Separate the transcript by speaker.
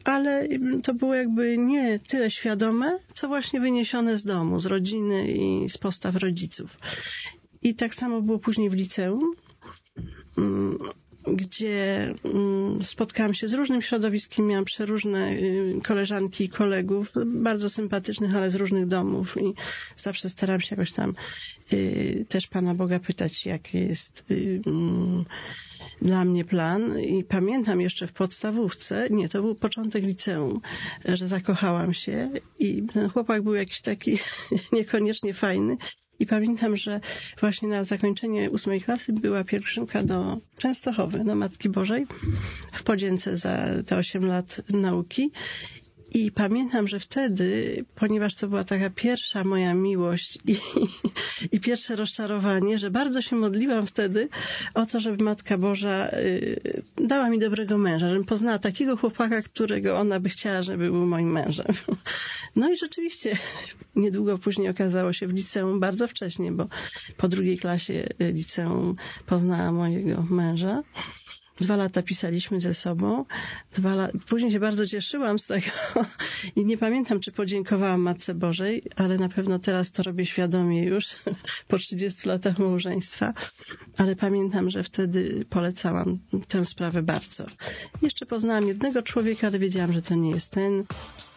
Speaker 1: ale to było jakby nie tyle świadome, co właśnie wyniesione z domu, z rodziny i z postaw rodziców. I tak samo było później w liceum, gdzie spotkałam się z różnym środowiskiem, miałam przeróżne koleżanki i kolegów, bardzo sympatycznych, ale z różnych domów i zawsze staram się jakoś tam też Pana Boga pytać, jaki jest dla mnie plan. I pamiętam jeszcze w podstawówce, nie, to był początek liceum, że zakochałam się i ten chłopak był jakiś taki niekoniecznie fajny. I pamiętam, że właśnie na zakończenie 8 klasy była pielgrzymka do Częstochowy, do Matki Bożej, w podzięce za te 8 lat nauki. I pamiętam, że wtedy, ponieważ to była taka pierwsza moja miłość i pierwsze rozczarowanie, że bardzo się modliłam wtedy o to, żeby Matka Boża dała mi dobrego męża, żebym poznała takiego chłopaka, którego ona by chciała, żeby był moim mężem. No i rzeczywiście niedługo później okazało się w liceum, bardzo wcześnie, bo po 2 klasie liceum poznałam mojego męża. 2 lata pisaliśmy ze sobą. Później się bardzo cieszyłam z tego i nie pamiętam, czy podziękowałam Matce Bożej, ale na pewno teraz to robię świadomie już po 30 latach małżeństwa. Ale pamiętam, że wtedy polecałam tę sprawę bardzo. Jeszcze poznałam jednego człowieka, ale wiedziałam, że to nie jest ten.